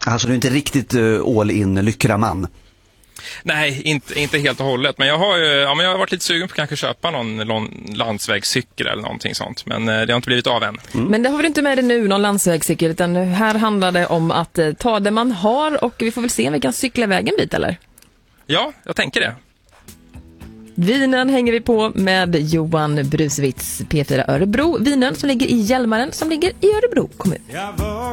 Alltså du är inte riktigt all in lyckraman. Nej, inte helt och hållet. Men jag har varit lite sugen på att kanske köpa någon landsvägscykel eller någonting sånt. Men det har inte blivit av än. Men det har vi inte med det nu, någon landsvägscykel. Utan här handlar det om att ta det man har. Och vi får väl se om vi kan cykla vägen dit, eller? Ja, jag tänker det. Vinen hänger vi på med Johan Brusewitz, P4 Örebro. Vinen som ligger i Hjälmaren, som ligger i Örebro kommun.